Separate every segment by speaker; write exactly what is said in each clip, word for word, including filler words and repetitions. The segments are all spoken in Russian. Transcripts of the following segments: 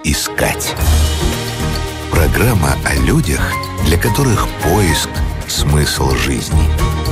Speaker 1: искать. Программа о людях, для которых поиск – смысл жизни.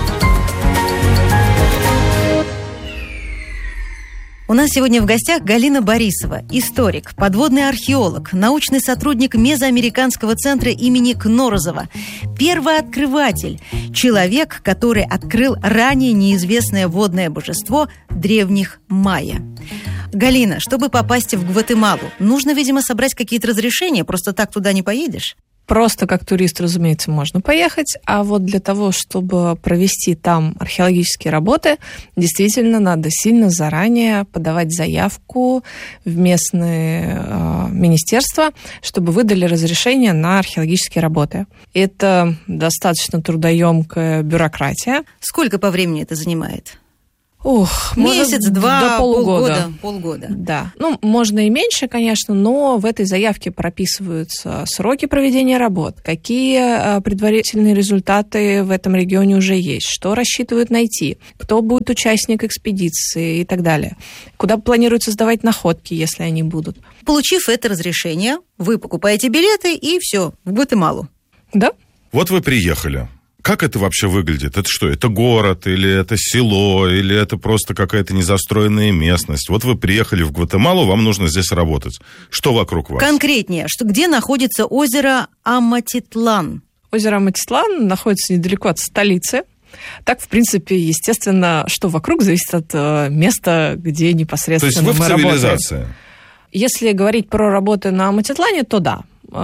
Speaker 2: У нас сегодня в гостях Галина Борисова, историк, подводный археолог, научный сотрудник Мезоамериканского центра имени Кнорозова, первооткрыватель, человек, который открыл ранее неизвестное водное божество древних майя. Галина, чтобы попасть в Гватемалу, нужно, видимо, собрать какие-то разрешения, просто так туда не поедешь?
Speaker 3: Просто как турист, разумеется, можно поехать, а вот для того, чтобы провести там археологические работы, действительно надо сильно заранее подавать заявку в местные э, министерства, чтобы выдали разрешение на археологические работы. Это достаточно трудоемкая бюрократия.
Speaker 2: Сколько по времени это занимает?
Speaker 3: Ух,
Speaker 2: месяц,
Speaker 3: может,
Speaker 2: два,
Speaker 3: до полугода.
Speaker 2: полгода. полгода.
Speaker 3: Да. Ну, можно и меньше, конечно, но в этой заявке прописываются сроки проведения работ, какие предварительные результаты в этом регионе уже есть, что рассчитывают найти, кто будет участник экспедиции и так далее, куда планируется сдавать находки, если они будут.
Speaker 2: Получив это разрешение, вы покупаете билеты и все, в Гватемалу.
Speaker 3: Да.
Speaker 4: Вот вы приехали. Как это вообще выглядит? Это что, это город, или это село, или это просто какая-то незастроенная местность? Вот вы приехали в Гватемалу, вам нужно здесь работать. Что вокруг вас?
Speaker 2: Конкретнее, что где находится озеро Аматитлан?
Speaker 3: Озеро Аматитлан находится недалеко от столицы. Так, в принципе, естественно, что вокруг зависит от э, места, где непосредственно
Speaker 4: мы работаем. То есть вы в цивилизации?
Speaker 3: Работаем. Если говорить про работы на Аматитлане, то да.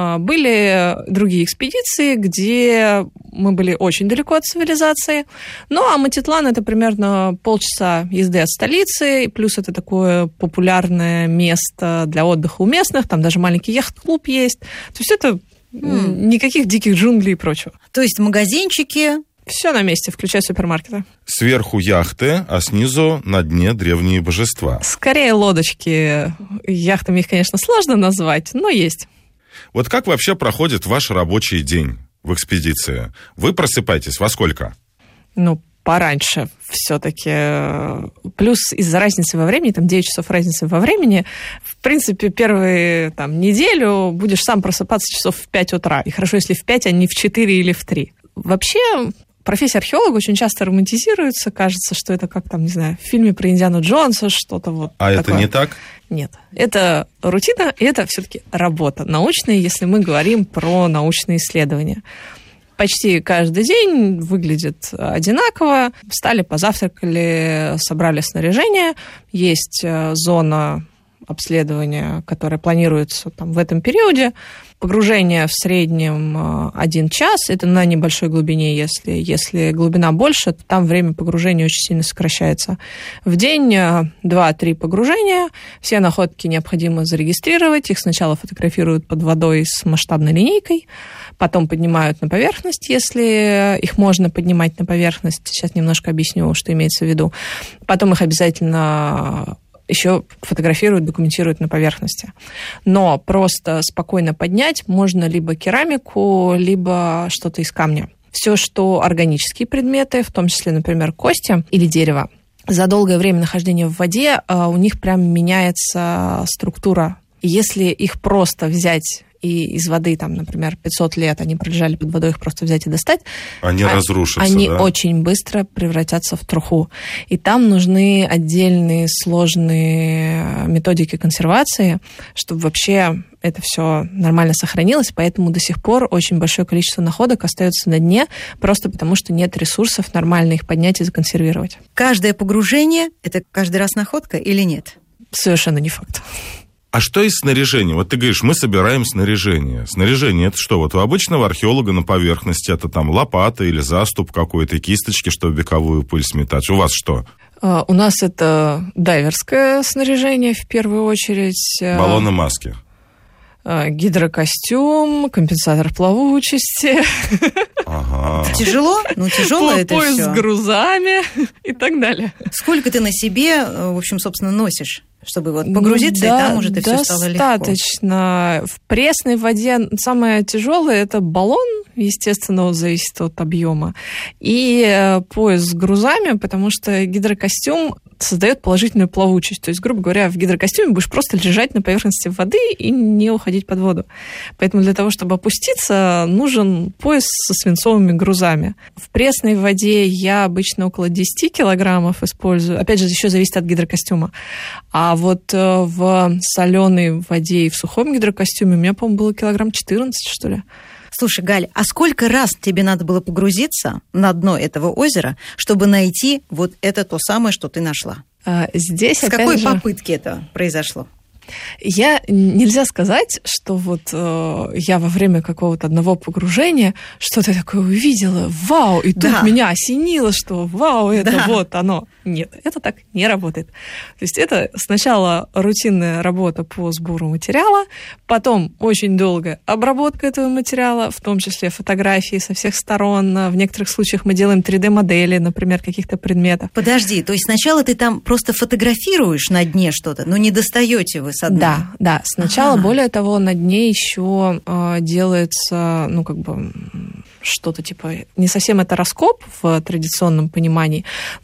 Speaker 3: Были другие экспедиции, где мы были очень далеко от цивилизации. Ну, а Аматитлан – это примерно полчаса езды от столицы, плюс это такое популярное место для отдыха у местных, там даже маленький яхт-клуб есть. То есть это mm. никаких диких джунглей и прочего.
Speaker 2: То есть магазинчики…
Speaker 3: Все на месте, включая супермаркеты.
Speaker 4: Сверху яхты, а снизу на дне древние божества.
Speaker 3: Скорее лодочки. Яхтами их, конечно, сложно назвать, но есть.
Speaker 4: Вот как вообще проходит ваш рабочий день в экспедиции? Вы просыпаетесь во сколько?
Speaker 3: Ну, пораньше все-таки. Плюс из-за разницы во времени, там девять часов разницы во времени, в принципе, первую там, неделю будешь сам просыпаться часов в пять утра. И хорошо, если в пять, а не в четыре или в три. Вообще, профессия археолога очень часто романтизируется. Кажется, что это как там, не знаю, в фильме про Индиану Джонса, что-то вот
Speaker 4: А
Speaker 3: такое.
Speaker 4: Это не так?
Speaker 3: Нет. Это рутина, и это все-таки работа научная, если мы говорим про научные исследования. Почти каждый день выглядит одинаково. Встали, позавтракали, собрали снаряжение. Есть зона обследования, которое планируется там, в этом периоде. Погружение в среднем один час. Это на небольшой глубине. Если, если глубина больше, то там время погружения очень сильно сокращается. В день два-три погружения. Все находки необходимо зарегистрировать. Их сначала фотографируют под водой с масштабной линейкой. Потом поднимают на поверхность, если их можно поднимать на поверхность. Сейчас немножко объясню, что имеется в виду. Потом их обязательно еще фотографируют, документируют на поверхности. Но просто спокойно поднять можно либо керамику, либо что-то из камня. Все, что органические предметы, в том числе, например, кости или дерево, за долгое время нахождения в воде у них прям меняется структура. И если их просто взять и из воды, там, например, пятьсот лет они пролежали под водой, их просто взять и достать,
Speaker 4: они а, разрушатся,
Speaker 3: они
Speaker 4: да?
Speaker 3: очень быстро превратятся в труху. И там нужны отдельные сложные методики консервации, чтобы вообще это все нормально сохранилось, поэтому до сих пор очень большое количество находок остается на дне, просто потому что нет ресурсов нормально их поднять и законсервировать.
Speaker 2: Каждое погружение – это каждый раз находка или нет?
Speaker 3: Совершенно не факт.
Speaker 4: А что из снаряжения? Вот ты говоришь, мы собираем снаряжение. Снаряжение – это что? Вот у обычного археолога на поверхности это там лопата или заступ какой-то, кисточки, чтобы вековую пыль сметать. У вас что?
Speaker 3: У нас это дайверское снаряжение в первую очередь.
Speaker 4: Баллоны, маски.
Speaker 3: Гидрокостюм, компенсатор плавучести.
Speaker 4: Ага.
Speaker 2: Тяжело? Ну, тяжело это
Speaker 3: пояс
Speaker 2: все.
Speaker 3: с грузами и так далее.
Speaker 2: Сколько ты на себе, в общем, собственно, носишь? Чтобы вот погрузиться, ну, да, и там уже это все стало легко.
Speaker 3: Достаточно. В пресной воде самое тяжелое – это баллон, естественно, зависит от объема, и пояс с грузами, потому что гидрокостюм создает положительную плавучесть. То есть, грубо говоря, в гидрокостюме будешь просто лежать на поверхности воды и не уходить под воду. Поэтому для того, чтобы опуститься, нужен пояс со свинцовыми грузами. В пресной воде я обычно около десять килограммов использую. Опять же, еще зависит от гидрокостюма. А вот в соленой воде и в сухом гидрокостюме у меня, по-моему, было килограмм четырнадцать, что ли.
Speaker 2: Слушай, Галь, а сколько раз тебе надо было погрузиться на дно этого озера, чтобы найти вот это то самое, что ты нашла?
Speaker 3: А, здесь,
Speaker 2: С какой
Speaker 3: же...
Speaker 2: попытки это произошло?
Speaker 3: Я, нельзя сказать, что вот э, я во время какого-то одного погружения что-то такое увидела, вау, и тут
Speaker 2: да.
Speaker 3: меня осенило, что вау, это
Speaker 2: да.
Speaker 3: вот оно. Нет, это так не работает. То есть это сначала рутинная работа по сбору материала, потом очень долгая обработка этого материала, в том числе фотографии со всех сторон. В некоторых случаях мы делаем три дэ-модели, например, каких-то предметов.
Speaker 2: Подожди, то есть сначала ты там просто фотографируешь на дне что-то, но не достаете вы со дна?
Speaker 3: Да, да. Сначала, ага. более того, на дне еще э, делается, ну, как бы, что-то типа, не совсем это раскоп в традиционном понимании,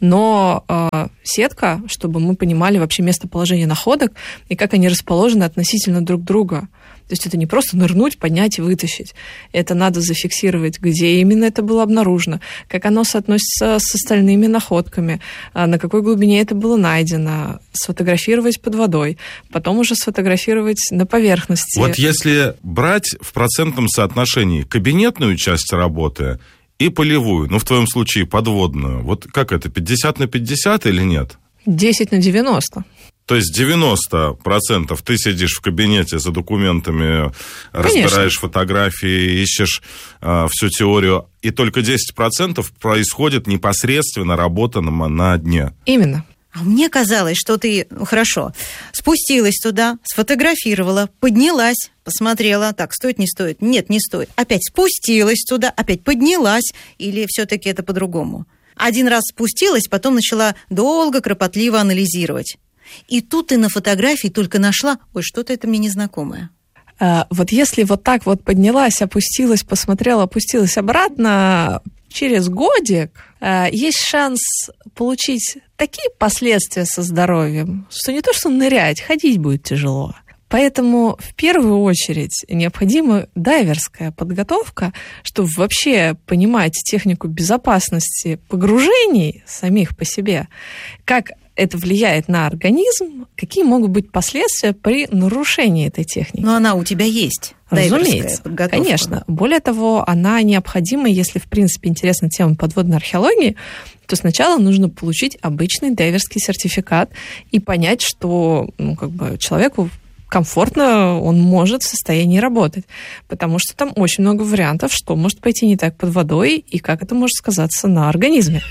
Speaker 3: но э, сетка, чтобы мы понимали вообще местоположение находок и как они расположены относительно друг друга. То есть это не просто нырнуть, поднять и вытащить. Это надо зафиксировать, где именно это было обнаружено, как оно соотносится с остальными находками, на какой глубине это было найдено, сфотографировать под водой, потом уже сфотографировать на поверхности.
Speaker 4: Вот если брать в процентном соотношении кабинетную часть работы и полевую, ну, в твоем случае подводную, вот как это, пятьдесят на пятьдесят или нет?
Speaker 3: десять на девяносто.
Speaker 4: То есть девяносто процентов ты сидишь в кабинете за документами,
Speaker 3: Конечно.
Speaker 4: разбираешь фотографии, ищешь э, всю теорию, и только десять процентов происходит непосредственно работа на, на дне.
Speaker 3: Именно.
Speaker 2: А мне казалось, что ты, ну, хорошо, спустилась туда, сфотографировала, поднялась, посмотрела, так, стоит, не стоит? Нет, не стоит. Опять спустилась туда, опять поднялась, или все-таки это по-другому? Один раз спустилась, потом начала долго, кропотливо анализировать. И тут ты на фотографии только нашла, ой, что-то это мне незнакомое.
Speaker 3: А, вот если вот так вот поднялась, опустилась, посмотрела, опустилась обратно, через годик а, есть шанс получить такие последствия со здоровьем, что не то что нырять, ходить будет тяжело. Поэтому в первую очередь необходима дайверская подготовка, чтобы вообще понимать технику безопасности погружений самих по себе, как это влияет на организм, какие могут быть последствия при нарушении этой техники.
Speaker 2: Но она у тебя есть,
Speaker 3: разумеется,
Speaker 2: подготовка.
Speaker 3: Конечно. Более того, она необходима, если, в принципе, интересна тема подводной археологии, то сначала нужно получить обычный дайверский сертификат и понять, что, ну, как бы человеку комфортно он может в состоянии работать, потому что там очень много вариантов, что может пойти не так под водой и как это может сказаться на организме.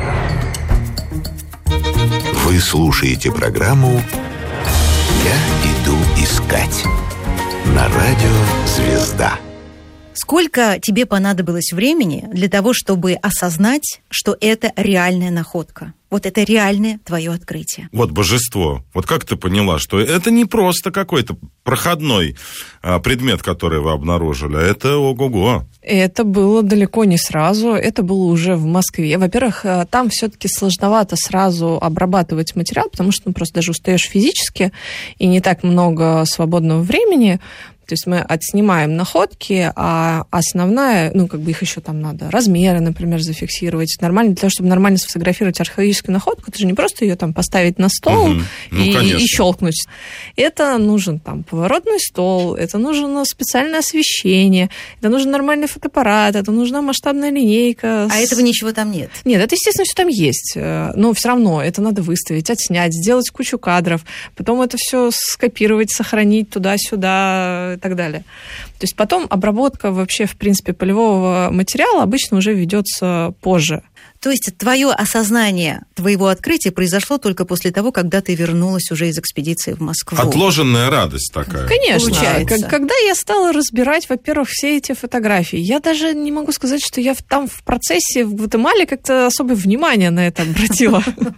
Speaker 1: Вы слушаете программу «Я иду искать» на радио «Звезда».
Speaker 2: Сколько тебе понадобилось времени для того, чтобы осознать, что это реальная находка? Вот это реальное твое открытие.
Speaker 4: Вот божество. Вот как ты поняла, что это не просто какой-то проходной а, предмет, который вы обнаружили, а это ого-го.
Speaker 3: Это было далеко не сразу, это было уже в Москве. Во-первых, там все-таки сложновато сразу обрабатывать материал, потому что ну, просто даже устаешь физически, и не так много свободного времени. То есть мы отснимаем находки, а основная, ну, как бы их еще там надо, размеры, например, зафиксировать. Нормально, для того, чтобы нормально сфотографировать археологическую находку, это же не просто ее там поставить на стол угу. ну, и, и щелкнуть. Это нужен там поворотный стол, это нужно специальное освещение, это нужен нормальный фотоаппарат, это нужна масштабная линейка.
Speaker 2: А этого ничего там нет?
Speaker 3: Нет, это, естественно, все там есть. Но все равно это надо выставить, отснять, сделать кучу кадров, потом это все скопировать, сохранить туда-сюда и так далее. То есть потом обработка вообще, в принципе, полевого материала обычно уже ведется позже.
Speaker 2: То есть твое осознание твоего открытия произошло только после того, когда ты вернулась уже из экспедиции в Москву?
Speaker 4: Отложенная радость такая.
Speaker 3: Конечно.
Speaker 2: Получается.
Speaker 3: Когда я стала разбирать, во-первых, все эти фотографии, я даже не могу сказать, что я там в процессе в Гватемале как-то особое внимание на это обратила.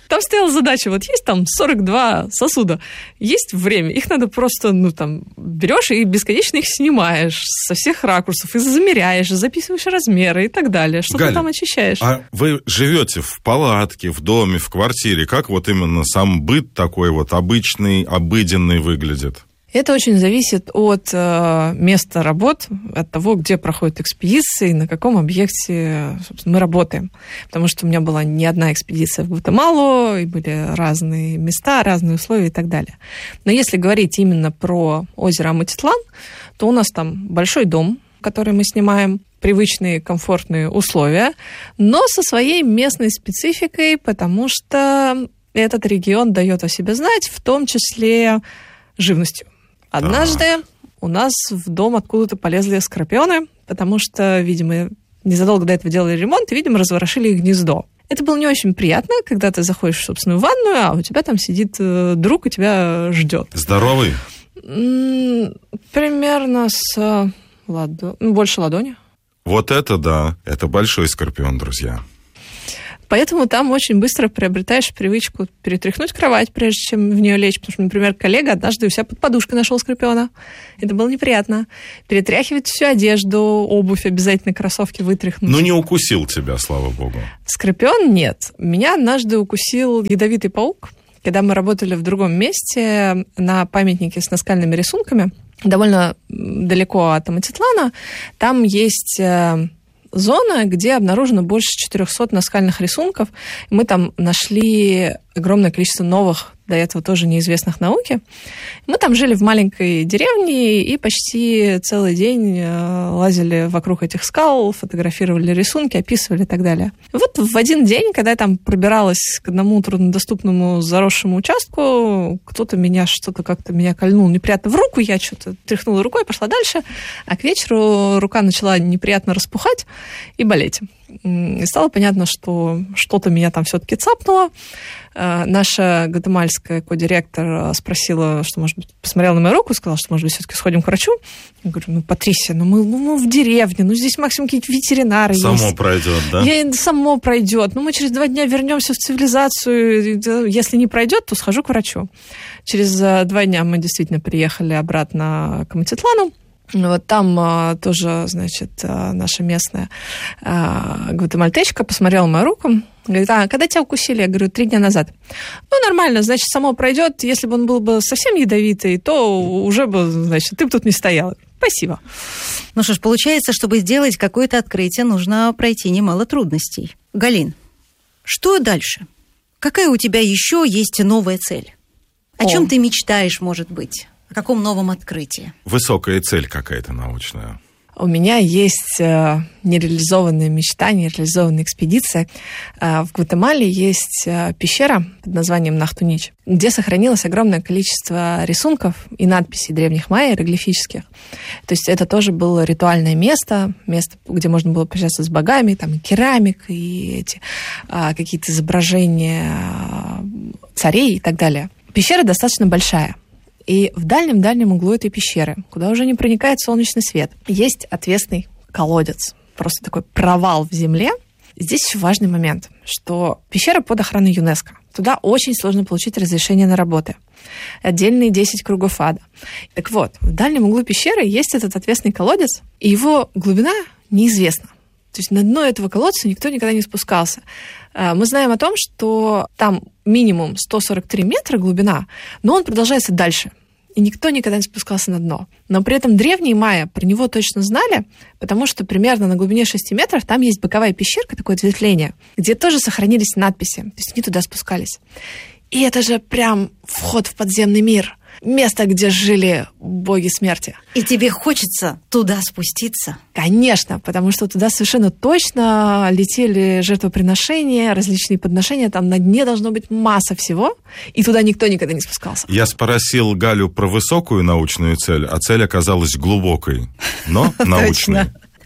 Speaker 3: Там стояла задача, вот есть там сорок два сосуда, есть время, их надо просто, ну, там, берешь и бесконечно их снимаешь со всех ракурсов, и замеряешь, записываешь размеры и так далее, что ты там очищаешь.
Speaker 4: А вы живете в палатке, в доме, в квартире, как вот именно сам быт такой вот обычный, обыденный выглядит?
Speaker 3: Это очень зависит от э, места работ, от того, где проходят экспедиции, на каком объекте, собственно, мы работаем. Потому что у меня была не одна экспедиция в Гватемалу, и были разные места, разные условия и так далее. Но если говорить именно про озеро Аматитлан, то у нас там большой дом, который мы снимаем, привычные комфортные условия, но со своей местной спецификой, потому что этот регион дает о себе знать, в том числе живностью. Однажды так. у нас в дом откуда-то полезли скорпионы, потому что, видимо, незадолго до этого делали ремонт, и, видимо, разворошили их гнездо. Это было не очень приятно, когда ты заходишь в собственную ванную, а у тебя там сидит друг и тебя ждет.
Speaker 4: Здоровый?
Speaker 3: Примерно с ладо... больше ладони.
Speaker 4: Вот это да, это большой скорпион, друзья.
Speaker 3: Поэтому там очень быстро приобретаешь привычку перетряхнуть кровать, прежде чем в нее лечь. Потому что, например, коллега однажды у себя под подушкой нашел скорпиона. Это было неприятно. Перетряхивать всю одежду, обувь, обязательно кроссовки вытряхнуть.
Speaker 4: Ну, не укусил тебя, слава богу.
Speaker 3: Скорпион нет. Меня однажды укусил ядовитый паук, когда мы работали в другом месте на памятнике с наскальными рисунками, довольно далеко от Аматитлана. Там есть зона, где обнаружено больше четырехсот наскальных рисунков. Мы там нашли огромное количество новых, до этого тоже неизвестных науке. Мы там жили в маленькой деревне и почти целый день лазили вокруг этих скал, фотографировали рисунки, описывали и так далее. Вот в один день, когда я там пробиралась к одному труднодоступному заросшему участку, кто-то меня что-то как-то меня кольнул неприятно в руку, я что-то тряхнула рукой, пошла дальше, а к вечеру рука начала неприятно распухать и болеть. И стало понятно, что что-то меня там все-таки цапнуло. Наша гватемальская кодиректор спросила, что, может быть, посмотрела на мою руку и сказала, что, может быть, все-таки сходим к врачу. Я говорю, ну, Патрисия, ну мы, ну, мы в деревне, ну здесь максимум какие-то ветеринары
Speaker 4: само есть.
Speaker 3: Само
Speaker 4: пройдет, да?
Speaker 3: Я, само пройдет. Ну, мы через два дня вернемся в цивилизацию. Если не пройдет, то схожу к врачу. Через два дня мы действительно приехали обратно к Аматитлану. Вот там а, тоже, значит, а, наша местная а, гватемальтечка посмотрела мою руку, говорит, а когда тебя укусили? Я говорю, три дня назад. Ну, нормально, значит, само пройдет. Если бы он был бы совсем ядовитый, то уже бы, значит, ты бы тут не стояла. Спасибо.
Speaker 2: Ну что ж, получается, чтобы сделать какое-то открытие, нужно пройти немало трудностей. Галин, что дальше? Какая у тебя еще есть новая цель? О, О. чем ты мечтаешь, может быть? О каком новом открытии?
Speaker 4: Высокая цель какая-то научная.
Speaker 3: У меня есть э, нереализованная мечта, нереализованная экспедиция. Э, в Гватемале есть э, пещера под названием Нахтунич, где сохранилось огромное количество рисунков и надписей древних майя, иероглифических. То есть это тоже было ритуальное место, место, где можно было пообщаться с богами, там и керамик, и эти э, какие-то изображения царей и так далее. Пещера достаточно большая. И в дальнем-дальнем углу этой пещеры, куда уже не проникает солнечный свет, есть отвесный колодец. Просто такой провал в земле. Здесь еще важный момент, что пещера под охраной ЮНЕСКО. Туда очень сложно получить разрешение на работы. Отдельные десять кругов ада. Так вот, в дальнем углу пещеры есть этот отвесный колодец, и его глубина неизвестна. То есть на дно этого колодца никто никогда не спускался. Мы знаем о том, что там минимум сто сорок три метра глубина, но он продолжается дальше. И никто никогда не спускался на дно. Но при этом древние майя про него точно знали, потому что примерно на глубине шести метров там есть боковая пещерка, такое ответвление, где тоже сохранились надписи. То есть они туда спускались. И это же прям вход в подземный мир. Место, где жили боги смерти.
Speaker 2: И тебе хочется туда спуститься?
Speaker 3: Конечно, потому что туда совершенно точно летели жертвоприношения, различные подношения. Там на дне должно быть масса всего, и туда никто никогда не спускался.
Speaker 4: Я спросил Галю про высокую научную цель, а цель оказалась глубокой, но научной.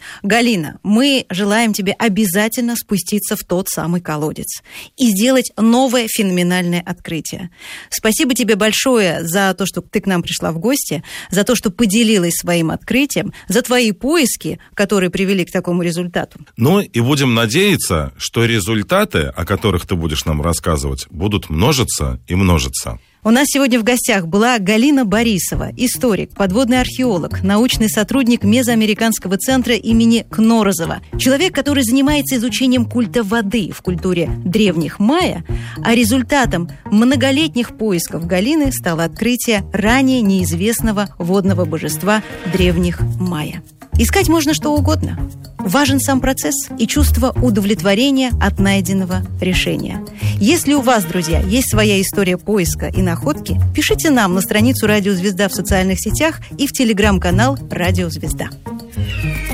Speaker 2: Галина, мы желаем тебе обязательно спуститься в тот самый колодец и сделать новое феноменальное открытие. Спасибо тебе большое за то, что ты к нам пришла в гости, за то, что поделилась своим открытием, за твои поиски, которые привели к такому результату.
Speaker 4: Ну и будем надеяться, что результаты, о которых ты будешь нам рассказывать, будут множиться и множиться.
Speaker 2: У нас сегодня в гостях была Галина Борисова, историк, подводный археолог, научный сотрудник Мезоамериканского центра имени Кнорозова. Человек, который занимается изучением культа воды в культуре древних майя, а результатом многолетних поисков Галины стало открытие ранее неизвестного водного божества древних майя. Искать можно что угодно. Важен сам процесс и чувство удовлетворения от найденного решения. Если у вас, друзья, есть своя история поиска и находки, пишите нам на страницу «Радио Звезда» в социальных сетях и в телеграм-канал «Радио Звезда».